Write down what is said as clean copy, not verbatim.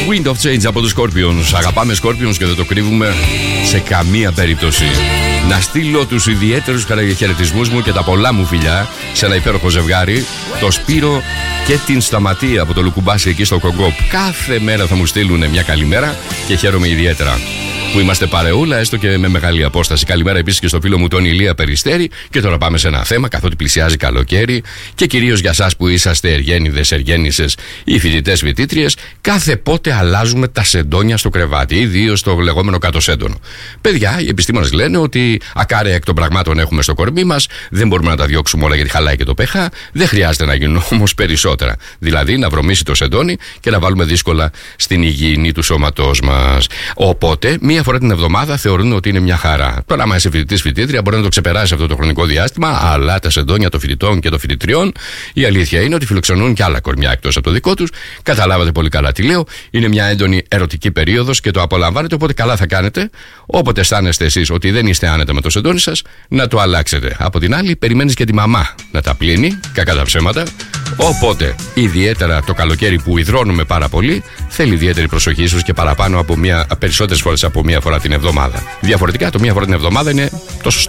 Wind of Change από τους Scorpions. Αγαπάμε Scorpions και δεν το κρύβουμε σε καμία περίπτωση. Να στείλω τους ιδιαίτερους χαιρετισμούς μου και τα πολλά μου φιλιά σε ένα υπέροχο ζευγάρι, το Σπύρο και την Σταματία από το Λουκουμπάσι εκεί στο Κογκόπ. Κάθε μέρα θα μου στείλουν μια καλημέρα και χαίρομαι ιδιαίτερα που είμαστε παρεούλα, έστω και με μεγάλη απόσταση. Καλημέρα επίσης και στο φίλο μου τον Ηλία Περιστέρη. Και τώρα πάμε σε ένα θέμα, καθότι πλησιάζει καλοκαίρι και κυρίως για εσάς που είσαστε εργένιδες, εργένισσες ή φοιτητές, φοιτήτριες, κάθε πότε αλλάζουμε τα σεντόνια στο κρεβάτι, ιδίως το λεγόμενο κάτω σέντονο. Παιδιά, οι επιστήμονες λένε ότι ακάραια εκ των πραγμάτων έχουμε στο κορμί μας, δεν μπορούμε να τα διώξουμε όλα γιατί χαλάει και το pH, δεν χρειάζεται να γίνουν όμως περισσότερα. Δηλαδή να βρωμίσει το σεντόνι και να βάλουμε δύσκολα στην υγιεινή του σώματός μας. Οπότε, μία φορά την εβδομάδα θεωρούν ότι είναι μια χαρά. Τώρα, άμα είσαι φοιτητής, φοιτήτρια, μπορεί να το ξεπεράσει αυτό το χρονικό διάστημα, αλλά τα σεντόνια των φοιτητών και των φοιτητριών, η αλήθεια είναι ότι φιλοξενούν και άλλα κορμιά εκτός από το δικό τους. Καταλάβατε πολύ καλά τι λέω. Είναι μια έντονη ερωτική περίοδος και το απολαμβάνετε. Οπότε, καλά θα κάνετε, όποτε αισθάνεστε εσείς ότι δεν είστε άνετα με το σεντόνι σας, να το αλλάξετε. Από την άλλη, περιμένεις και τη μαμά να τα πλύνει, κακά τα ψέματα. Οπότε, ιδιαίτερα το καλοκαίρι που υδρώνουμε πάρα πολύ, θέλει ιδιαίτερη προσοχή, ίσως και παραπάνω από περισσότερες φορές από μία φορά την εβδομάδα. Διαφορετικά, το μία φορά την εβδομάδα είναι το σωστό.